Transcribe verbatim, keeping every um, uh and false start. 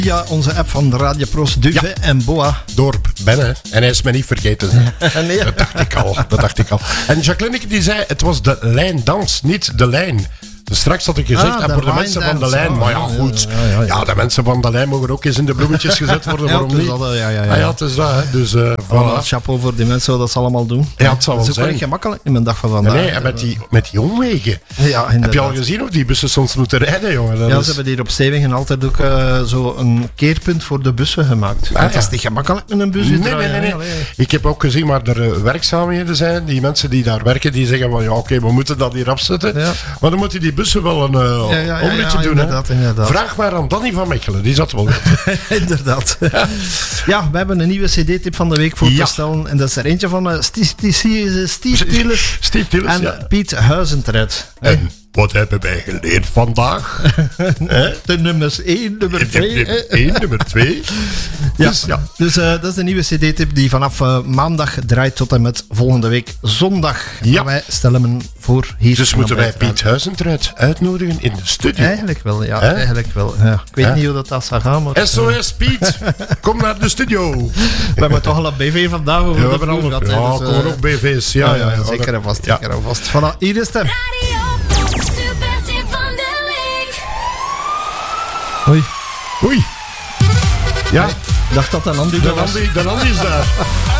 Ja, onze app van Radio Pros, Duve ja. en Boa. Dorp, Ben, hè. En hij is me niet vergeten. Nee. Dat dacht ik al, dat dacht ik al. En Jacqueline die zei, het was de lijndans, niet de lijn. Dus straks had ik gezegd, ah, en voor de mensen van de lijn, maar ja, goed. Ja, ja, ja, ja. ja, de mensen van de lijn mogen ook eens in de bloemetjes gezet worden, ja, waarom niet? Dat, ja, ja, ja. Ah, ja, het is dat, hè. Dus, uh, voilà. Voilà, chapeau voor die mensen dat ze allemaal doen. Ja, het zal wel dat is ook zijn. niet gemakkelijk in mijn dag van vandaag. Nee, en met die, met die omwegen. Ja, heb je al gezien hoe die bussen soms moeten rijden, jongen? Dat ja, is... ze hebben hier op Stevingen altijd ook uh, zo een keerpunt voor de bussen gemaakt. Ah, ja. Dat is niet gemakkelijk met een bus. Nee, nee, nee, nee. Ik heb ook gezien waar er uh, werkzaamheden zijn. Die mensen die daar werken, die zeggen van ja, oké, okay, we moeten dat hier afzetten. Ja. Maar dan moeten die bussen wel een uh, ja, ja, ja, omritje ja, doen. Inderdaad, inderdaad. Vraag maar aan Danny van Mechelen, die zat wel goed. Inderdaad. Ja, we hebben een nieuwe cd-tip van de week voor ja. te stellen. En dat is er eentje van uh, Steve Tillers Steve Tillers en ja. Piet Huizentred. En wat hebben wij geleerd vandaag? De nummers één, nummer twee. één, nummer twee. Ja, dus ja. dus uh, dat is de nieuwe cd-tip die vanaf uh, maandag draait tot en met volgende week zondag. Ja. En wij stellen hem voor hier. Dus moeten wij Piet Huizentred uitnodigen in de studio? Eigenlijk wel, ja. Hè? Eigenlijk wel. Ja. Ik weet Hè? niet hoe dat, dat zou gaan. Maar... S O S Piet, kom naar de studio. We hebben toch al een B V vandaag over ja, de vloer gehad. Ja, dus, komen uh... ook B V's. Ja, ja, ja, ja, zeker en vast. Ja. Zeker en vast. Voilà, hier is het. Oei. Oei. Ja. Ik dacht dat de Andy de Andy, de Andy is daar.